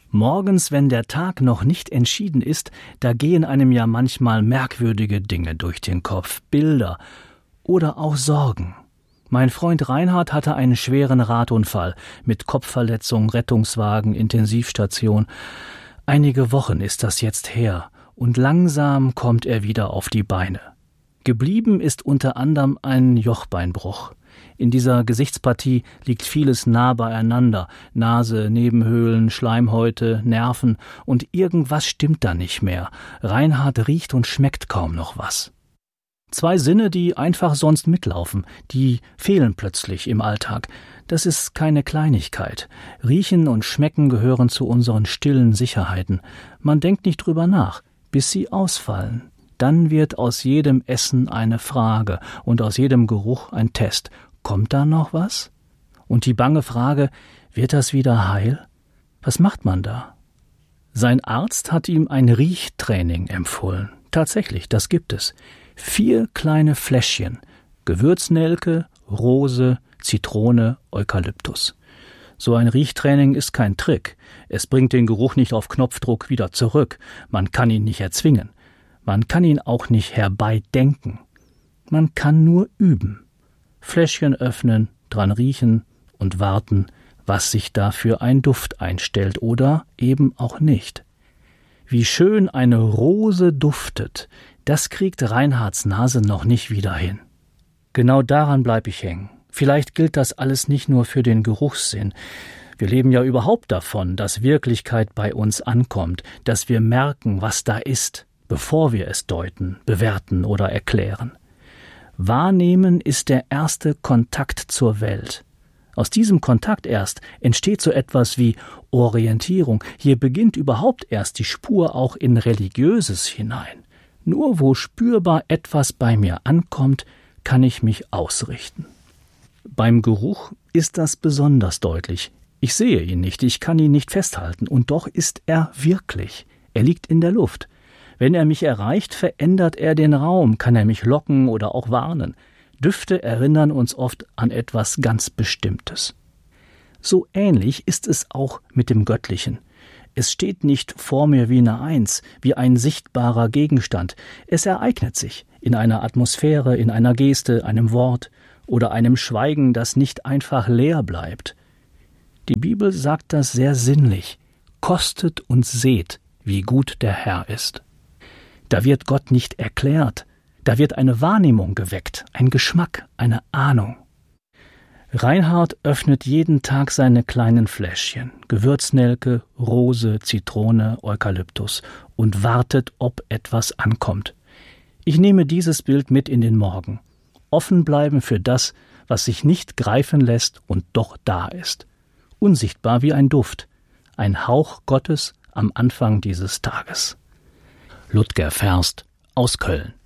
Morgens, wenn der Tag noch nicht entschieden ist, da gehen einem ja manchmal merkwürdige Dinge durch den Kopf, Bilder oder auch Sorgen. Mein Freund Reinhard hatte einen schweren Radunfall mit Kopfverletzung, Rettungswagen, Intensivstation. Einige Wochen ist das jetzt her und langsam kommt er wieder auf die Beine. Geblieben ist unter anderem ein Jochbeinbruch. In dieser Gesichtspartie liegt vieles nah beieinander. Nase, Nebenhöhlen, Schleimhäute, Nerven und irgendwas stimmt da nicht mehr. Reinhard riecht und schmeckt kaum noch was. 2 Sinne, die einfach sonst mitlaufen, die fehlen plötzlich im Alltag. Das ist keine Kleinigkeit. Riechen und Schmecken gehören zu unseren stillen Sicherheiten. Man denkt nicht drüber nach, bis sie ausfallen. Dann wird aus jedem Essen eine Frage und aus jedem Geruch ein Test. Kommt da noch was? Und die bange Frage, wird das wieder heil? Was macht man da? Sein Arzt hat ihm ein Riechtraining empfohlen. Tatsächlich, das gibt es. 4 kleine Fläschchen. Gewürznelke, Rose, Zitrone, Eukalyptus. So ein Riechtraining ist kein Trick. Es bringt den Geruch nicht auf Knopfdruck wieder zurück. Man kann ihn nicht erzwingen. Man kann ihn auch nicht herbeidenken. Man kann nur üben. Fläschchen öffnen, dran riechen und warten, was sich da für ein Duft einstellt oder eben auch nicht. Wie schön eine Rose duftet, das kriegt Reinhards Nase noch nicht wieder hin. Genau daran bleib ich hängen. Vielleicht gilt das alles nicht nur für den Geruchssinn. Wir leben ja überhaupt davon, dass Wirklichkeit bei uns ankommt, dass wir merken, was da ist, bevor wir es deuten, bewerten oder erklären. Wahrnehmen ist der erste Kontakt zur Welt. Aus diesem Kontakt erst entsteht so etwas wie Orientierung. Hier beginnt überhaupt erst die Spur auch in Religiöses hinein. Nur wo spürbar etwas bei mir ankommt, kann ich mich ausrichten. Beim Geruch ist das besonders deutlich. Ich sehe ihn nicht, ich kann ihn nicht festhalten, und doch ist er wirklich. Er liegt in der Luft. Wenn er mich erreicht, verändert er den Raum, kann er mich locken oder auch warnen. Düfte erinnern uns oft an etwas ganz Bestimmtes. So ähnlich ist es auch mit dem Göttlichen. Es steht nicht vor mir wie eine Eins, wie ein sichtbarer Gegenstand. Es ereignet sich in einer Atmosphäre, in einer Geste, einem Wort oder einem Schweigen, das nicht einfach leer bleibt. Die Bibel sagt das sehr sinnlich. Kostet und seht, wie gut der Herr ist. Da wird Gott nicht erklärt, da wird eine Wahrnehmung geweckt, ein Geschmack, eine Ahnung. Reinhard öffnet jeden Tag seine kleinen Fläschchen, Gewürznelke, Rose, Zitrone, Eukalyptus, und wartet, ob etwas ankommt. Ich nehme dieses Bild mit in den Morgen. Offen bleiben für das, was sich nicht greifen lässt und doch da ist. Unsichtbar wie ein Duft, ein Hauch Gottes am Anfang dieses Tages. Ludger Ferst aus Köln.